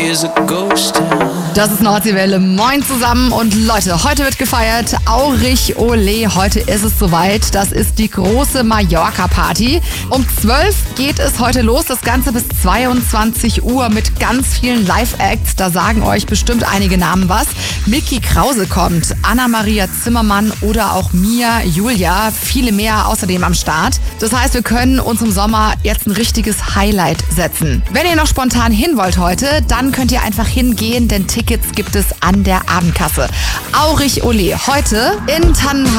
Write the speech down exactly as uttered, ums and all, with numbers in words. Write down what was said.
is a ghost town. Das ist Nordseewelle. Moin zusammen und Leute, heute wird gefeiert. Aurich Ole, heute ist es soweit. Das ist die große Mallorca-Party. Um zwölf geht es heute los. Das Ganze bis zweiundzwanzig Uhr mit ganz vielen Live-Acts. Da sagen euch bestimmt einige Namen was. Micky Krause kommt, Anna-Maria Zimmermann oder auch Mia, Julia. Viele mehr außerdem am Start. Das heißt, wir können uns im Sommer jetzt ein richtiges Highlight setzen. Wenn ihr noch spontan hin wollt heute, dann könnt ihr einfach hingehen, denn Tickets gibt es an der Abendkasse. Aurich Ole, heute in Tannenhaus.